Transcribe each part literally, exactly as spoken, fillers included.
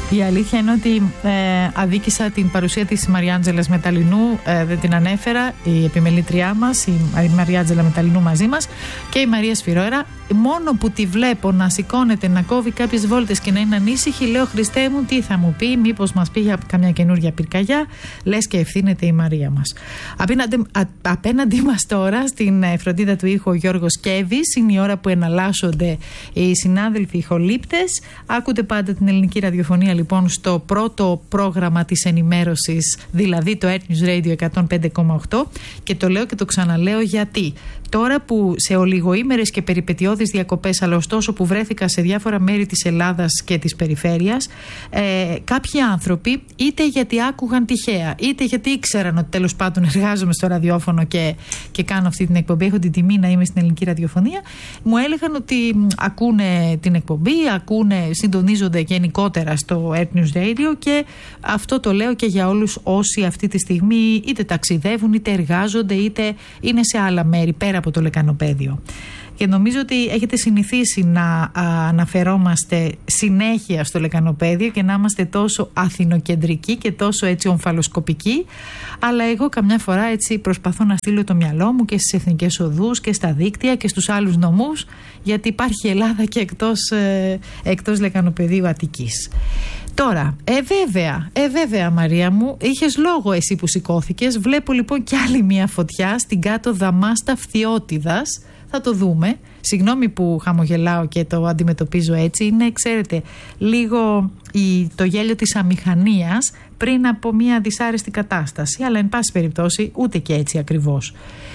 Η αλήθεια είναι ότι ε, αδίκησα την παρουσία της Μαριάντζελας Μεταλλινού, ε, δεν την ανέφερα, η επιμελήτριά μας, η Μαριάντζελα Μεταλλινού μαζί μας και η Μαρία Σφυρόερα. Μόνο που τη βλέπω να σηκώνεται, να κόβει κάποιες βόλτες και να είναι ανήσυχη, λέω Χριστέ μου, τι θα μου πει, μήπως μας πει για καμιά καινούργια πυρκαγιά, λες και ευθύνεται η Μαρία μας. Απέναντι, α, απέναντί μας τώρα, στην φροντίδα του ήχου, ο Γιώργος Κέβης. Είναι η ώρα που εναλλάσσονται οι συνάδελφοι ηχολήπτες. Άκουτε πάντα την ελληνική ραδιοφωνία λοιπόν στο πρώτο πρόγραμμα της ενημέρωσης, δηλαδή το Earth News Radio εκατόν πέντε κόμμα οκτώ, και το λέω και το ξαναλέω γιατί. Τώρα που σε ολιγοήμερες και περιπετειώδεις διακοπές, αλλά ωστόσο που βρέθηκα σε διάφορα μέρη της Ελλάδας και της περιφέρειας, ε, κάποιοι άνθρωποι, είτε γιατί άκουγαν τυχαία, είτε γιατί ήξεραν ότι τέλος πάντων εργάζομαι στο ραδιόφωνο και, και κάνω αυτή την εκπομπή, έχω την τιμή να είμαι στην ελληνική ραδιοφωνία, μου έλεγαν ότι ακούνε την εκπομπή, ακούνε, συντονίζονται γενικότερα στο Earth News Radio, και αυτό το λέω και για όλους όσοι αυτή τη στιγμή είτε ταξιδεύουν, είτε εργάζονται, είτε είναι σε άλλα μέρη πέρα από το λεκανοπέδιο. Και νομίζω ότι έχετε συνηθίσει να αναφερόμαστε συνέχεια στο λεκανοπέδιο και να είμαστε τόσο αθηνοκεντρικοί και τόσο έτσι ομφαλοσκοπικοί, αλλά εγώ καμιά φορά έτσι προσπαθώ να στείλω το μυαλό μου και στις εθνικές οδούς και στα δίκτυα και στους άλλους νομούς, γιατί υπάρχει Ελλάδα και εκτός, ε, εκτός λεκανοπεδίου Αττικής. Τώρα, ε βέβαια, ε βέβαια Μαρία μου, είχες λόγο εσύ που σηκώθηκες. Βλέπω λοιπόν κι άλλη μια φωτιά στην κάτω Δαμάστα Φθιώτιδας. Θα το δούμε. Συγγνώμη που χαμογελάω και το αντιμετωπίζω έτσι. Είναι, ξέρετε, λίγο η, το γέλιο της αμηχανίας πριν από μια δυσάρεστη κατάσταση. Αλλά εν πάση περιπτώσει ούτε και έτσι ακριβώς.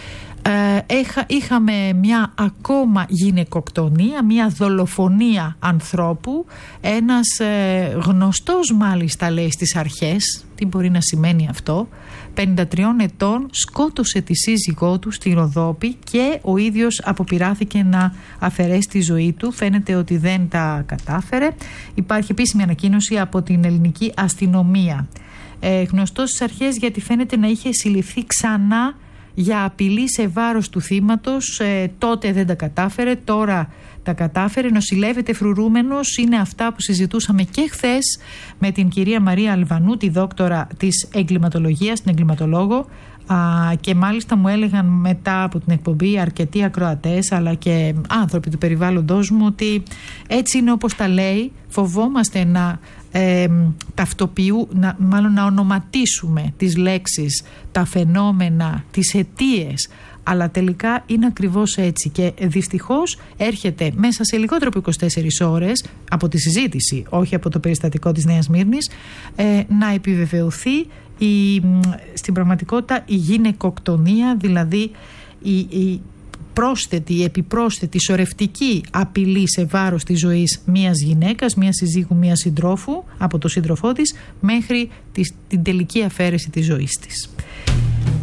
Ε, είχα, είχαμε μια ακόμα γυναικοκτονία, μια δολοφονία ανθρώπου. Ένας ε, γνωστός μάλιστα λέει στις αρχές, τι μπορεί να σημαίνει αυτό, πενήντα τριών ετών, σκότωσε τη σύζυγό του στη Ροδόπη και ο ίδιος αποπειράθηκε να αφαιρέσει τη ζωή του. Φαίνεται ότι δεν τα κατάφερε. Υπάρχει επίσημη ανακοίνωση από την ελληνική αστυνομία. Ε, γνωστός στις αρχές γιατί φαίνεται να είχε συλληφθεί ξανά για απειλή σε βάρος του θύματος. Ε, τότε δεν τα κατάφερε, τώρα τα κατάφερε, νοσηλεύεται φρουρούμενος. Είναι αυτά που συζητούσαμε και χθες με την κυρία Μαρία Αλβανού, τη δόκτορα της εγκληματολογίας, την εγκληματολόγο, α, και μάλιστα μου έλεγαν μετά από την εκπομπή αρκετοί ακροατές αλλά και άνθρωποι του περιβάλλοντος μου ότι έτσι είναι όπως τα λέει. Φοβόμαστε να ε, ταυτοποιού, να, μάλλον να ονοματίσουμε τις λέξεις, τα φαινόμενα, τις αιτίες, αλλά τελικά είναι ακριβώς έτσι και δυστυχώς έρχεται μέσα σε λιγότερο από είκοσι τέσσερις ώρες από τη συζήτηση, όχι από το περιστατικό της Νέας Σμύρνης, ε, να επιβεβαιωθεί η, στην πραγματικότητα η γυναικοκτονία, δηλαδή η, η πρόσθετη, η επιπρόσθετη σωρευτική απειλή σε βάρος της ζωής μιας γυναίκας, μιας συζύγου, μιας συντρόφου από τον σύντροφό της μέχρι τη, την τελική αφαίρεση της ζωής της.